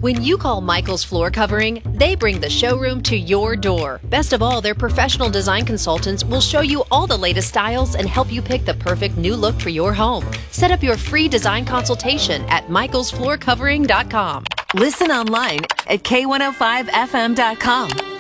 When you call Michael's Floor Covering, they bring the showroom to your door. Best of all, their professional design consultants will show you all the latest styles and help you pick the perfect new look for your home. Set up your free design consultation at michaelsfloorcovering.com. Listen online at K105FM.com.